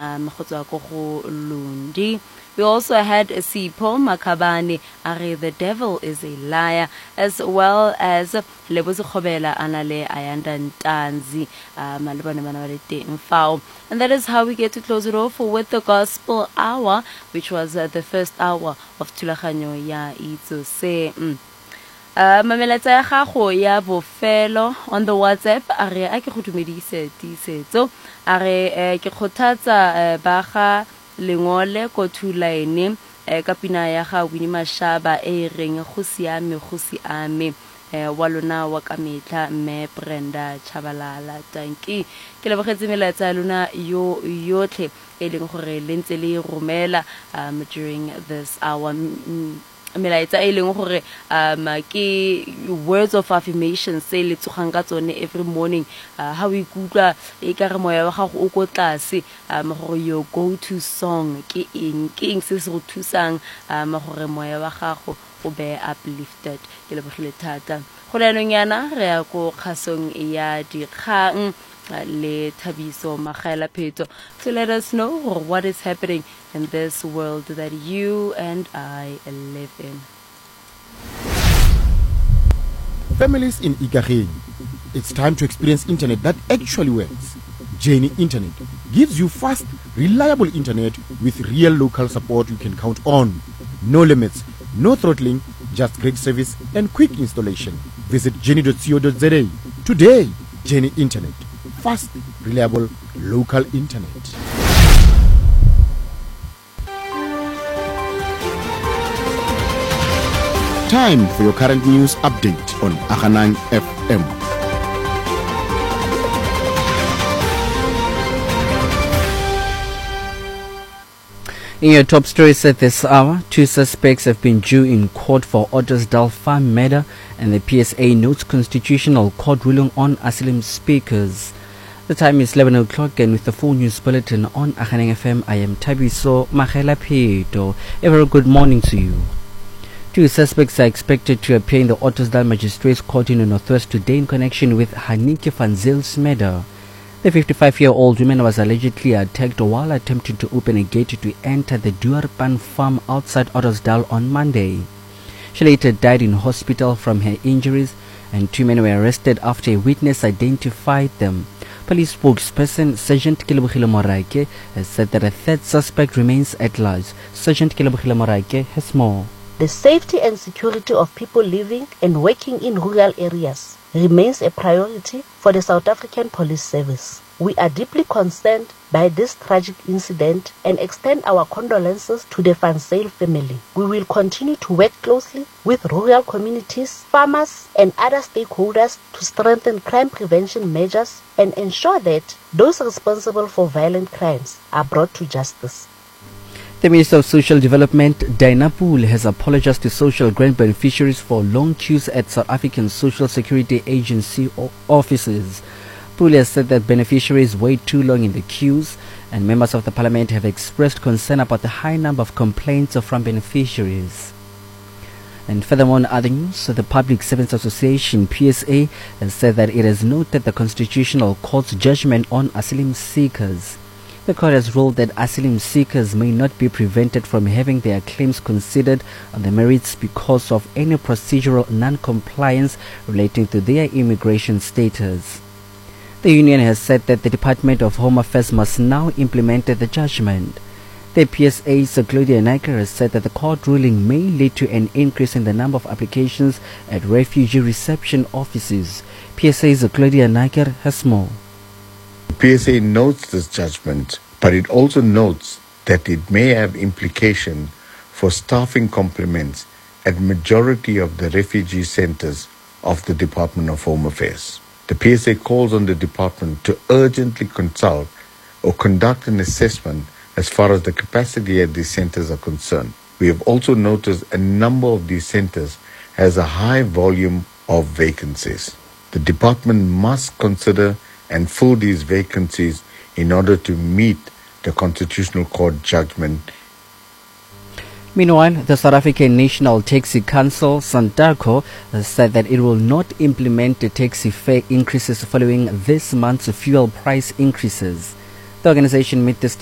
go tswa ko go Lundi. We also had Sipho Makabane are the devil is a liar, as well as Lebozi Khobela Anale Ayanda Ntanzi and that is how we get to close it off with the gospel hour, which was the first hour of Tulaganyo ya Itso Se. Mameletsa ya gago ya bofelo on the WhatsApp are a ke go dumedise tisetso are ke khothatsa ba ga lengole ko thulaene ka pina ya ga Winnie Mashaba e reng go siame wa lona wa ka metla mme Brenda Chabalala tanki ke lebogetse melatsa lona yotlhe e leng gore le ntse le romela during this hour melaetsa e leng gore ke words of affirmation se le tsogang ka tsone every morning how we ikutlwa e ka re moya wa gago o ko tlase gore your go to song ke eng se se go thusang gore moya wa gago o be uplifted ke lebogile thata go lenong yana re ya go khasong ya dikgang le Thabiso Magaela Pheto to let us know what is happening in this world that you and I live in. Families in Ikageng, it's time to experience internet that actually works. Jenny Internet gives you fast, reliable internet with real local support you can count on. No limits, no throttling, just great service and quick installation. Visit jenny.co.za today. Jenny Internet. Fast, reliable, local internet. Time for your current news update on Aghanang FM. In your top stories at this hour, 2 suspects have been due in court for Ottosdal farm murder, and the PSA notes constitutional court ruling on asylum speakers. The time is 11 o'clock, and with the full news bulletin on Aghanang FM, I am Thabiso Magaela Pheto. A very good morning to you. 2 suspects are expected to appear in the Ottosdal Magistrates Court in the Northwest today in connection with Hanike van Zyl's murder. The 55-year-old woman was allegedly attacked while attempting to open a gate to enter the Duarpan farm outside Ottosdal on Monday. She later died in hospital from her injuries, and 2 men were arrested after a witness identified them. Police spokesperson Sergeant Kelebogile Moraike has said that a 3rd suspect remains at large. Sergeant Kelebogile Moraike has more. The safety and security of people living and working in rural areas remains a priority for the South African Police Service. We are deeply concerned by this tragic incident and extend our condolences to the Van Zyl family. We will continue to work closely with rural communities, farmers, and other stakeholders to strengthen crime prevention measures and ensure that those responsible for violent crimes are brought to justice. The Minister of Social Development, Dinah Poole, has apologized to social grant beneficiaries for long queues at South African Social Security Agency offices. Poole has said that beneficiaries wait too long in the queues, and members of the parliament have expressed concern about the high number of complaints from beneficiaries. And furthermore, in other news, the Public Servants Association, PSA, has said that it has noted the Constitutional Court's judgment on asylum seekers. The court has ruled that asylum seekers may not be prevented from having their claims considered on the merits because of any procedural non-compliance relating to their immigration status. The union has said that the Department of Home Affairs must now implement the judgment. The PSA's Claudia Naker has said that the court ruling may lead to an increase in the number of applications at refugee reception offices. PSA's Claudia Naker has more. PSA notes this judgment, but it also notes that it may have implication for staffing complements at majority of the refugee centers of the Department of Home Affairs. The PSA calls on the department to urgently consult or conduct an assessment as far as the capacity at these centers are concerned. We have also noticed a number of these centers has a high volume of vacancies. The department must consider and fill these vacancies in order to meet the Constitutional Court judgment. Meanwhile, the South African National Taxi Council, SANTACO, said that it will not implement the taxi fare increases following this month's fuel price increases. The organization made this